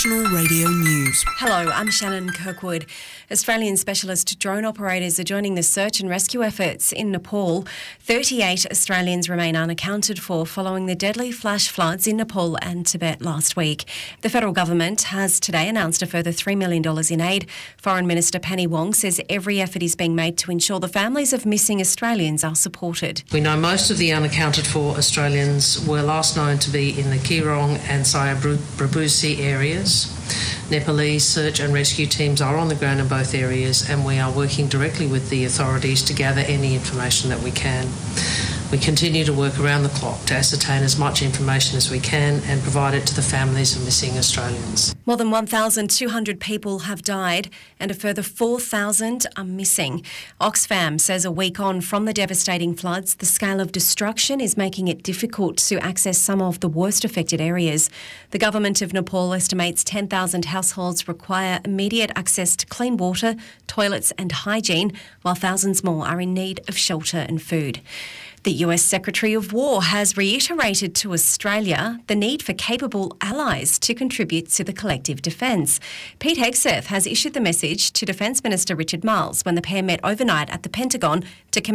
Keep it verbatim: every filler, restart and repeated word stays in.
National Radio News. Hello, I'm Shannon Kirkwood. Australian specialist drone operators are joining the search and rescue efforts in Nepal. thirty-eight Australians remain unaccounted for following the deadly flash floods in Nepal and Tibet last week. The federal government has today announced a further three million dollars in aid. Foreign Minister Penny Wong says every effort is being made to ensure the families of missing Australians are supported. We know most of the unaccounted for Australians were last known to be in the Kirong and Sayabrabusi areas. Nepalese search and rescue teams are on the ground in both areas, and we are working directly with the authorities to gather any information that we can. We continue to work around the clock to ascertain as much information as we can and provide it to the families of missing Australians. More than one thousand two hundred people have died and a further four thousand are missing. Oxfam says a week on from the devastating floods, the scale of destruction is making it difficult to access some of the worst affected areas. The government of Nepal estimates ten thousand households require immediate access to clean water, toilets and hygiene, while thousands more are in need of shelter and food. The U S Secretary of War has reiterated to Australia the need for capable allies to contribute to the collective defence. Pete Hegseth has issued the message to Defence Minister Richard Marles when the pair met overnight at the Pentagon to